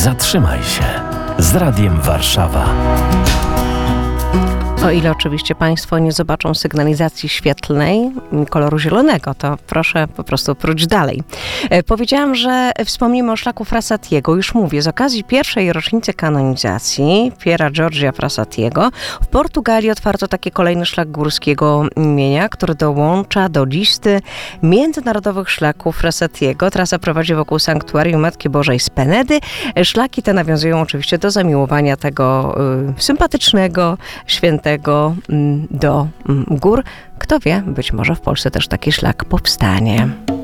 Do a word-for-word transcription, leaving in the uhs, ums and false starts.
zatrzymaj się z Radiem Warszawa. O ile oczywiście Państwo nie zobaczą sygnalizacji świetlnej koloru zielonego, to proszę po prostu próć dalej. E, powiedziałam, że wspomnimy o szlaku Frassatiego. Już mówię, z okazji pierwszej rocznicy kanonizacji Piera Giorgia Frassatiego w Portugalii otwarto taki kolejny szlak górskiego imienia, który dołącza do listy międzynarodowych szlaków Frassatiego. Trasa prowadzi wokół sanktuarium Matki Bożej z Penedy. Szlaki te nawiązują oczywiście do zamiłowania tego y, sympatycznego, świętego do gór. Kto wie, być może w Polsce też taki szlak powstanie.